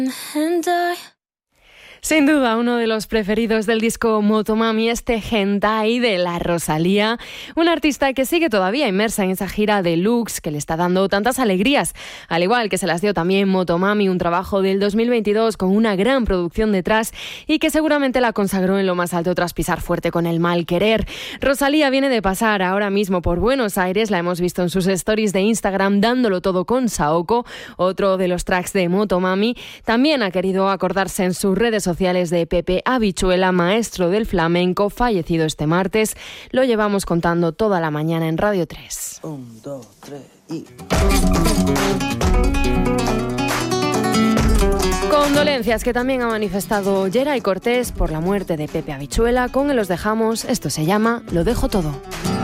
Sin duda, uno de los preferidos del disco Motomami, este Hentai de la Rosalía, una artista que sigue todavía inmersa en esa gira deluxe que le está dando tantas alegrías, al igual que se las dio también Motomami, un trabajo del 2022 con una gran producción detrás y que seguramente la consagró en lo más alto tras pisar fuerte con El mal querer. Rosalía viene de pasar ahora mismo por Buenos Aires, la hemos visto en sus stories de Instagram dándolo todo con Saoko, otro de los tracks de Motomami. También ha querido acordarse en sus redes sociales de Pepe Habichuela, maestro del flamenco, fallecido este martes. Lo llevamos contando toda la mañana en Radio 3. 1, 2, 3 y... Condolencias que también ha manifestado Yeray Cortés por la muerte de Pepe Habichuela. Con él los dejamos. Esto se llama Lo dejo todo.